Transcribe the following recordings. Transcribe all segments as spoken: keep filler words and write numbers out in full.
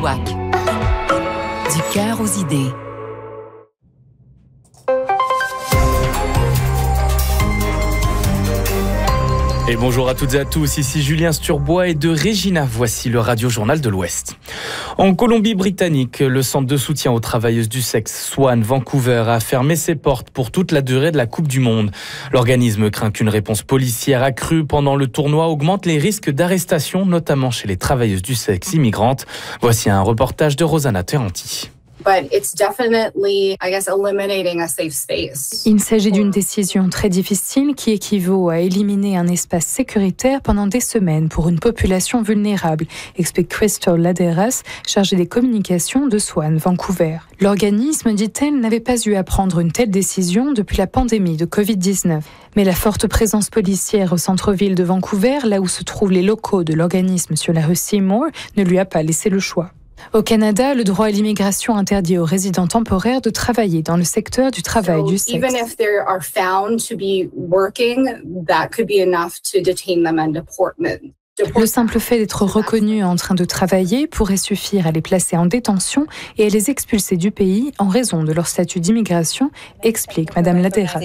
Chouac. Du cœur aux idées. Et bonjour à toutes et à tous, ici Julien Sturbois et de Regina, voici le Radio Journal de l'Ouest. En Colombie-Britannique, le centre de soutien aux travailleuses du sexe Swan Vancouver a fermé ses portes pour toute la durée de la Coupe du Monde. L'organisme craint qu'une réponse policière accrue pendant le tournoi augmente les risques d'arrestation, notamment chez les travailleuses du sexe immigrantes. Voici un reportage de Rosanna Terranti. But it's definitely, I guess, eliminating a safe space. Il s'agit d'une décision très difficile qui équivaut à éliminer un espace sécuritaire pendant des semaines pour une population vulnérable, explique Crystal Laderas, chargée des communications de Swan Vancouver. L'organisme, dit-elle, n'avait pas eu à prendre une telle décision depuis la pandémie de covid dix-neuf. Mais la forte présence policière au centre-ville de Vancouver, là où se trouvent les locaux de l'organisme sur la rue Seymour, ne lui a pas laissé le choix. Au Canada, le droit à l'immigration interdit aux résidents temporaires de travailler dans le secteur du travail So du sexe. even if they are found to be working, that could be enough to detain them and deport them. Le simple fait d'être reconnus en train de travailler pourrait suffire à les placer en détention et à les expulser du pays en raison de leur statut d'immigration, explique Madame Laderas.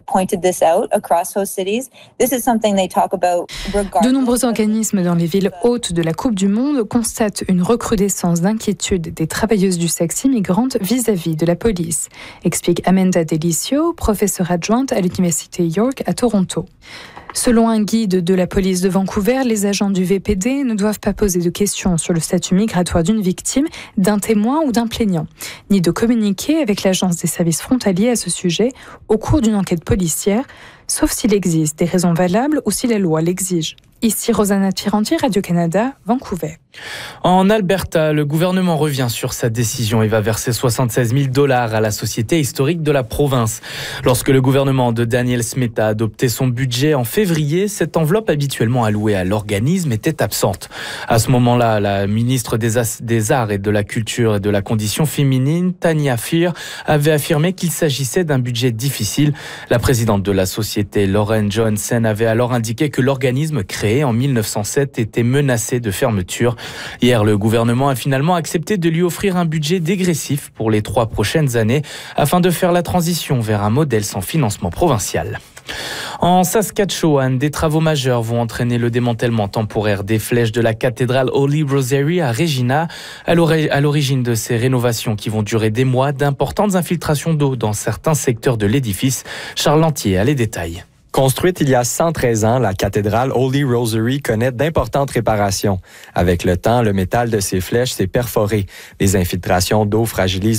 De nombreux organismes dans les villes hautes de la Coupe du Monde constatent une recrudescence d'inquiétude des travailleuses du sexe immigrantes vis-à-vis de la police, explique Amanda Delicio, professeure adjointe à l'Université York à Toronto. Selon un guide de la police de Vancouver, les agents du V P D ne doivent pas poser de questions sur le statut migratoire d'une victime, d'un témoin ou d'un plaignant, ni de communiquer avec l'Agence des services frontaliers à ce sujet au cours d'une enquête policière, sauf s'il existe des raisons valables ou si la loi l'exige. Ici Rosanna Terranti, Radio-Canada, Vancouver. En Alberta, le gouvernement revient sur sa décision et va verser soixante-seize mille dollars à la Société historique de la province. Lorsque le gouvernement de Danielle Smith a adopté son budget en février, cette enveloppe habituellement allouée à l'organisme était absente. À ce moment-là, la ministre des, As- des Arts et de la Culture et de la Condition féminine, Tanya Fear, avait affirmé qu'il s'agissait d'un budget difficile. La présidente de la société, Lauren Johansen, avait alors indiqué que l'organisme créé en mille neuf cent sept était menacé de fermeture. Hier, le gouvernement a finalement accepté de lui offrir un budget dégressif pour les trois prochaines années afin de faire la transition vers un modèle sans financement provincial. En Saskatchewan, des travaux majeurs vont entraîner le démantèlement temporaire des flèches de la cathédrale Holy Rosary à Regina. À l'origine de ces rénovations qui vont durer des mois, d'importantes infiltrations d'eau dans certains secteurs de l'édifice. Charles Lantier a les détails. Construite il y a cent treize ans, la cathédrale Holy Rosary connaît d'importantes réparations. Avec le temps, le métal de ses flèches s'est perforé. Les infiltrations d'eau fragilisent